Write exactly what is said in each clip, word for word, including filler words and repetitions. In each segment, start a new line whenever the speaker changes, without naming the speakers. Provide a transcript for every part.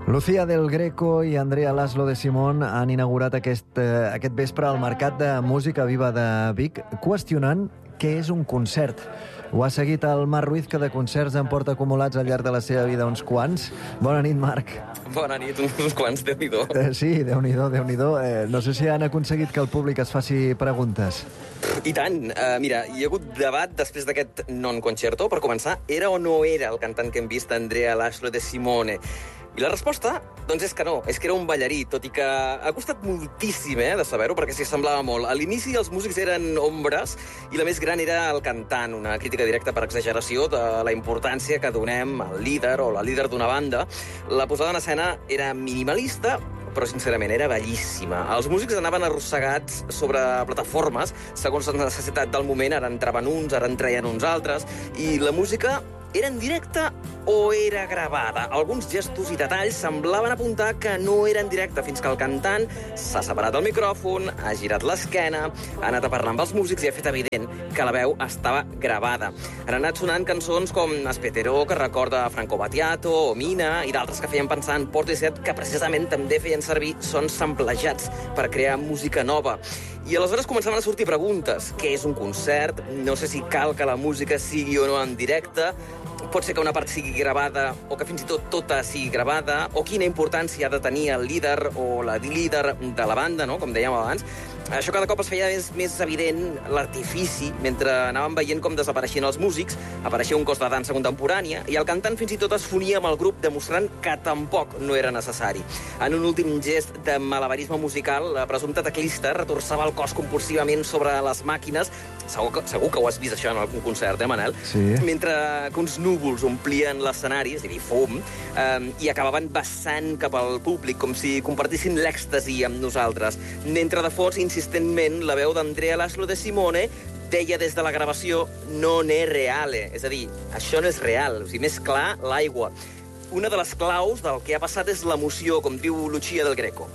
Lucía del Greco i Andrea Laszlo de Simón han inaugurat aquest, eh, aquest vespre al Mercat de Música Viva de Vic, qüestionant què és un concert. Ho ha seguit el Marc Ruiz, que de concerts en porta acumulats al llarg de la seva vida uns quants. Bona nit, Marc.
Bona nit, uns quants, Déu-n'hi-do.
Eh, sí, Déu-n'hi-do, Déu-n'hi-do. Eh, no sé si han aconseguit que el públic es faci preguntes.
I tant. Uh, mira, hi ha hagut debat després d'aquest non concerto. Per començar, era o no era el cantant que hem vist, Andrea Laszlo de Simone? I la resposta, doncs és que no, és que era un ballarí, tot i que ha costat moltíssim eh, de saber-ho, perquè s'hi semblava molt. A l'inici els músics eren ombres i la més gran era el cantant, una crítica directa per exageració de la importància que donem al líder o la líder d'una banda. La posada en escena era minimalista, però sincerament era bellíssima. Els músics anaven arrossegats sobre plataformes, segons la necessitat del moment, ara entraven uns, ara en treien uns altres, i la música era en directe o era gravada? Alguns gestos i detalls semblaven apuntar que no era en directe, fins que el cantant s'ha separat del micròfon, ha girat l'esquena, ha anat a parlar amb els músics i ha fet evident que la veu estava gravada. Han anat sonant cançons com Aspeterò, que recorda Franco Battiato, o Mina, i d'altres que feien pensar en Portishead, que precisament també feien servir sons samplejats per crear música nova. I aleshores començaven a sortir preguntes. Què és un concert? No sé si cal que la música sigui o no en directe. Pot ser que una part sigui gravada o que fins i tot tota sigui gravada, o quina importància ha de tenir el líder o la líder de la banda, no? Com dèiem abans. Això cada cop es feia més, més evident l'artifici, mentre anàvem veient com desapareixien els músics, apareixia un cos de dansa contemporània, i el cantant fins i tot es fonia amb el grup, demostrant que tampoc no era necessari. En un últim gest de malabarisme musical, la presumpta teclista retorçava el cos compulsivament sobre les màquines. Segur que, segur que ho has vist, això, en algun concert, eh, Manel?
Sí.
Mentre que uns núvols omplien l'escenari, és a dir, fum, eh, i acabaven vessant cap al públic, com si compartissin l'èxtasi amb nosaltres. Mentre de fons, insistentment, la veu d'Andrea Laszlo de Simone deia des de la gravació «non è reale», és a dir, això no és real, o sigui, més clar, l'aigua. Una de les claus del que ha passat és l'emoció, com diu Lucía del Greco.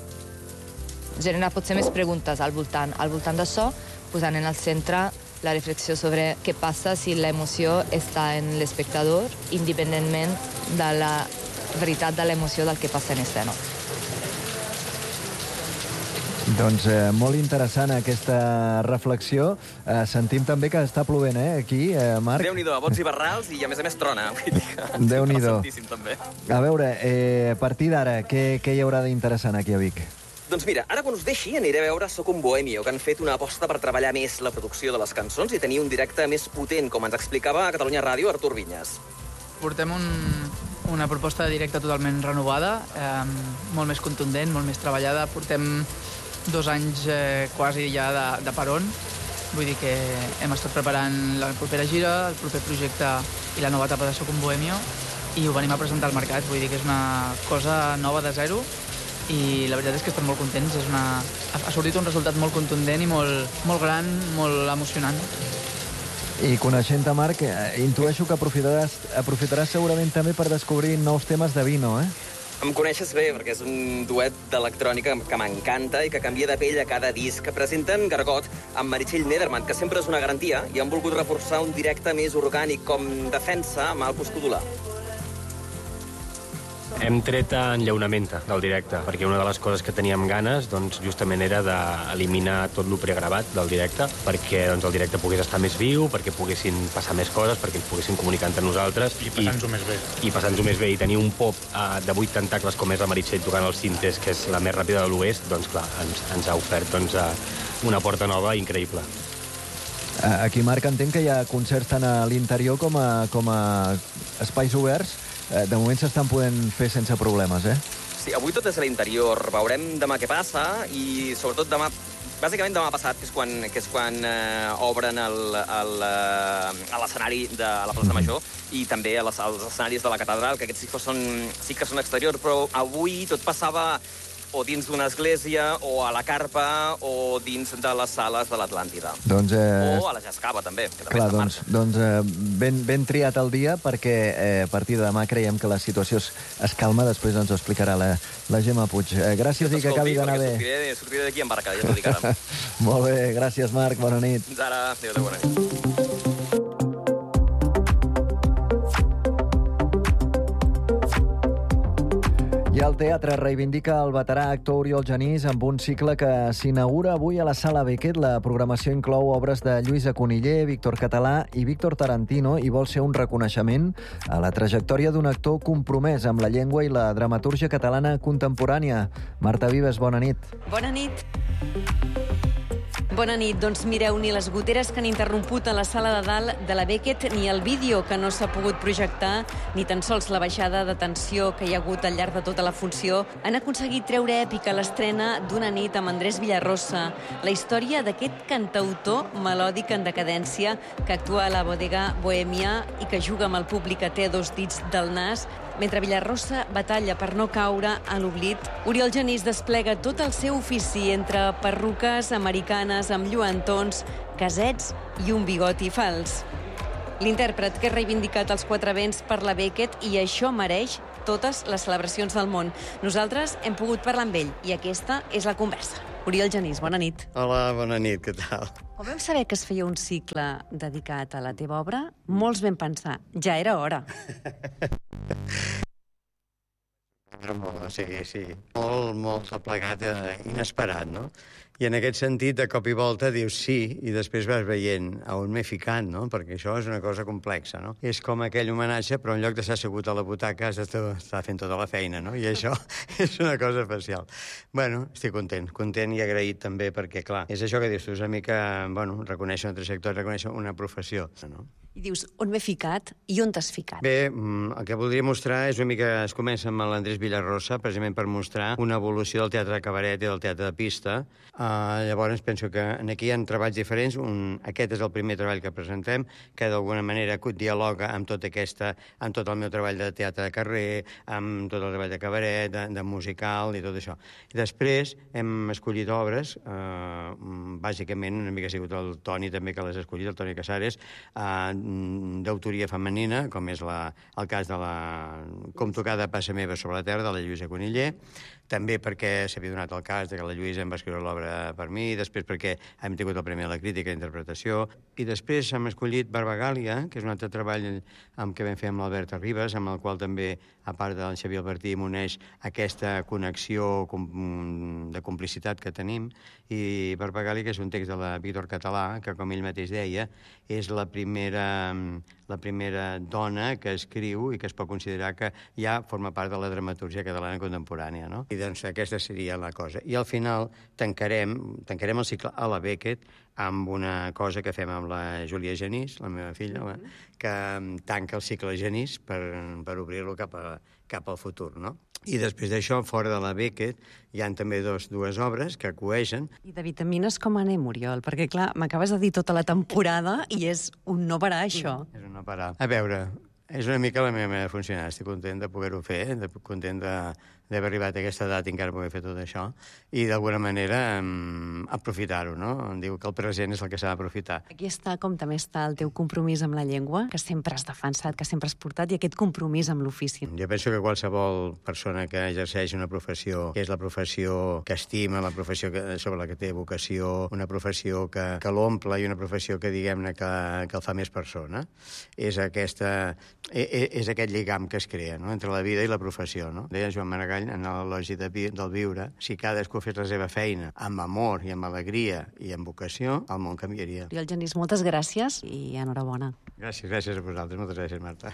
Generar potser més preguntes al voltant, al voltant d'això, posant en el centre la reflexió sobre què passa si l'emoció està en l'espectador, independentment de la veritat de l'emoció del que passa en escena.
Doncs eh, molt interessant aquesta reflexió. Eh, sentim també que està plovent, eh, aquí, eh, Marc?
Déu-n'hi-do, a bots i barrals, i a més a més trona.
Déu-n'hi-do.
També.
A veure, eh, a partir d'ara, què, què hi haurà d'interessant aquí a Vic?
Doncs mira, ara quan us deixi aniré a veure Soc un Bohemio, que han fet una aposta per treballar més la producció de les cançons i tenir un directe més potent, com ens explicava a Catalunya Ràdio Artur Vinyes.
Portem un, una proposta de directe totalment renovada, eh, molt més contundent, molt més treballada. Portem dos anys eh, quasi ja de, de peron. Vull dir que hem estat preparant la propera gira, el proper projecte i la nova etapa de Soc un Bohemio, i ho venim a presentar al mercat. Vull dir que és una cosa nova de zero, i la veritat és que estem molt contents. És una... Ha sortit un resultat molt contundent i molt, molt gran, molt emocionant.
I coneixent-te, Marc, eh, intueixo que aprofitaràs, aprofitaràs segurament també per descobrir nous temes de Vino, eh?
Em coneixes bé, perquè és un duet d'electrònica que m'encanta i que canvia de pell a cada disc. Presenten Gargot amb Meritxell Nederman, que sempre és una garantia, i han volgut reforçar un directe més orgànic com defensa amb Alpus Codolà.
Hem tret enllaunamenta del directe, perquè una de les coses que teníem ganes doncs, justament era d'eliminar tot el pregravat del directe, perquè doncs, el directe pogués estar més viu, perquè poguessin passar més coses, perquè ens poguéssim comunicar entre nosaltres.
I passant-ho més bé.
I passant-ho més bé. I tenir un pop uh, de vuit tentacles com és la Meritxell tocant els cintes, que és la més ràpida de l'oest, doncs clar, ens, ens ha ofert doncs, uh, una porta nova increïble.
Aquí, Marc, entenc que hi ha concerts tant a l'interior com a, com a espais oberts. De moment s'estan podent fer sense problemes, eh?
Sí, avui tot és a l'interior. Veurem demà què passa i, sobretot, demà... Bàsicament demà passat, que és quan, que és quan eh, obren el, el, eh, l'escenari de la plaça Major i també a les, als escenaris de la catedral, que aquests sí que són, sí que són exteriors, però avui tot passava o dins d'una església, o a la carpa, o dins de les sales de l'Atlàntida.
Doncs, eh...
O a la Jascava, també, que també
Clar,
està en
doncs,
marxa.
doncs eh, ben, ben triat el dia, perquè eh, a partir de demà creiem que la situació es, es calma. Després ens ho explicarà la, la Gemma Puig. Eh, gràcies i que acabi d'anar bé.
Sortiré, sortiré d'aquí en barca, ja t'ho dic ara.
Molt bé, gràcies, Marc, bona nit.
Fins ara, adéu, bona nit.
I el teatre reivindica el veterà actor Oriol Genís amb un cicle que s'inaugura avui a la Sala Beckett. La programació inclou obres de Lluïsa Cunillé, Víctor Català i Víctor Tarantino i vol ser un reconeixement a la trajectòria d'un actor compromès amb la llengua i la dramatúrgia catalana contemporània. Marta Vives, bona nit.
Bona nit. Bona nit. Doncs mireu, ni les goteres que han interromput a la sala de dalt de la Beckett, ni el vídeo que no s'ha pogut projectar, ni tan sols la baixada de tensió que hi ha hagut al llarg de tota la funció, han aconseguit treure èpica l'estrena d'Una nit amb Andrés Villarrosa, la història d'aquest cantautor melòdic en decadència que actua a la bodega Bohèmia i que juga amb el públic que té dos dits del nas. Mentre Villarrosa batalla per no caure a l'oblit, Oriol Genís desplega tot el seu ofici entre perruques americanes amb lluentons, casets i un bigoti fals. L'intèrpret que ha reivindicat els quatre vents per la Beckett i això mereix totes les celebracions del món. Nosaltres hem pogut parlar amb ell i aquesta és la conversa. Oriol Genís, bona nit.
Hola, bona nit, què tal?
Quan vam saber que es feia un cicle dedicat a la teva obra, molts vam pensar, ja era hora.
Sí, sí. Molt, molt plegat, eh, inesperat, no? I en aquest sentit, de cop i volta, dius sí, i després vas veient a on m'he ficat, no? Perquè això és una cosa complexa, no? És com aquell homenatge, però en lloc d'estar assegut a la butaca has d'estar fent tota la feina, no? I això és una cosa especial. Bueno, estic content, content i agraït també, perquè, clar, és això que dius tu, és una mica, bueno, reconèixer un altre sector, reconèixer una professió, no?
I dius, on m'he ficat i on t'has ficat?
Bé, el que voldria mostrar és una mica... Es comença amb l'Andrés Villarrosa, precisament per mostrar una evolució del teatre de cabaret i del teatre de pista. Uh, llavors penso que aquí hi ha treballs diferents. Un, aquest és el primer treball que presentem, que d'alguna manera dialoga amb tota aquesta, amb tot el meu treball de teatre de carrer, amb tot el treball de cabaret, de, de musical i tot això. I després hem escollit obres, uh, bàsicament una mica ha sigut el Toni també que les ha escollit, el Toni Casares, uh, d'autoria femenina, com és la, el cas de la Com tocada passa meva sobre la terra, de la Lluïsa Cunillé, també perquè s'havia donat el cas de que la Lluïsa em va escriure l'obra per mi, després perquè hem tingut el Premi de la Crítica d'Interpretació, i després hem escollit Barbagàlia, que és un altre treball amb que vam fer amb l'Albert Arribas, amb el qual també, a part del Xavier Albertí, m'uneix aquesta connexió de complicitat que tenim, i Barbagàlia, que és un text de la Víctor Català, que, com ell mateix deia, és la primera la primera dona que escriu i que es pot considerar que ja forma part de la dramatúrgia catalana contemporània, no? I doncs aquesta seria la cosa. I al final tancarem, tancarem el cicle a la Beckett amb una cosa que fem amb la Júlia Genís, la meva filla, la, que tanca el cicle Genís per, per obrir-lo cap, a, cap al futur, no? I després d'això, fora de la Beckett, hi ha també dos, dues obres que coegen.
I de vitamines com anem, Oriol? Perquè, clar, m'acabes de dir tota la temporada i és un no parar, això.
És un no parar. A veure, és una mica la meva manera de funcionar. Estic content de poder-ho fer, de, content de, d'haver arribat a aquesta edat i encara poder fer tot això, i d'alguna manera um, aprofitar-ho, no? Em diu que el present és el que s'ha d'aprofitar.
Aquí està com també està el teu compromís amb la llengua, que sempre has defensat, que sempre has portat, i aquest compromís amb l'ofici.
Jo penso que qualsevol persona que exerceix una professió, que és la professió que estima, la professió que, sobre la que té vocació, una professió que, que l'omple i una professió que, diguem-ne, que, que el fa més persona, és, aquesta, és, és aquest lligam que es crea, no?, entre la vida i la professió, no? Deia Joan Maragall, en l'elogi de vi, del viure, si cadascú fes la seva feina amb amor i amb alegria i amb vocació, el món canviaria.
Oriol Genís, moltes gràcies i enhorabona.
Gràcies, gràcies a vosaltres. Moltes gràcies, Marta.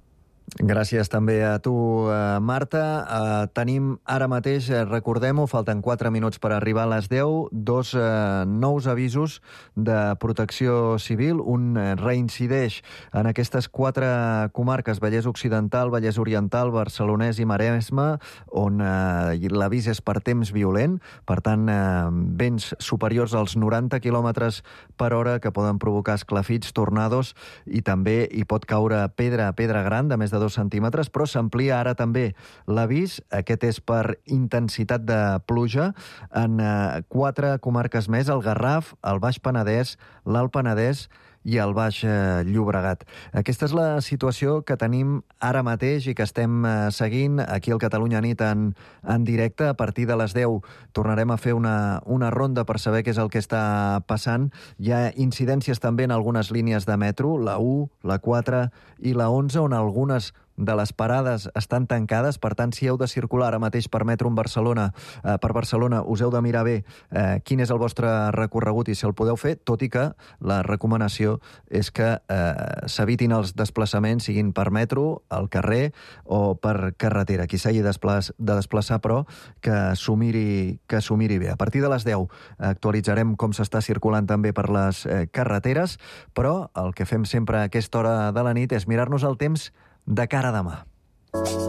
Gràcies també a tu, Marta. Uh, tenim ara mateix, recordem-ho, falten quatre minuts per arribar a les deu, dos uh, nous avisos de protecció civil. Un reincideix en aquestes quatre comarques, Vallès Occidental, Vallès Oriental, Barcelonès i Maresme, on uh, l'avís és per temps violent, per tant, uh, vents superiors als noranta quilòmetres per hora que poden provocar esclafits, tornados, i també hi pot caure pedra, pedra gran de més de dos centímetres, però s'amplia ara també l'avís. Aquest és per intensitat de pluja en eh, quatre comarques més, el Garraf, el Baix Penedès, l'Alt Penedès i el Baix eh, Llobregat. Aquesta és la situació que tenim ara mateix i que estem eh, seguint aquí al Catalunya Nit en, en directe. A partir de les deu tornarem a fer una, una ronda per saber què és el que està passant. Hi ha incidències també en algunes línies de metro, la u, la quatre i la onze, on algunes de les parades estan tancades, per tant, si heu de circular ara mateix per metro en Barcelona, eh, per Barcelona, us heu de mirar bé eh, quin és el vostre recorregut i si el podeu fer, tot i que la recomanació és que eh, s'evitin els desplaçaments, siguin per metro, al carrer o per carretera. Qui s'hagi desplaç, de desplaçar, però, que s'ho miri, que s'ho miri bé. A partir de les deu actualitzarem com s'està circulant també per les eh, carreteres, però el que fem sempre a aquesta hora de la nit és mirar-nos el temps de cara a demà.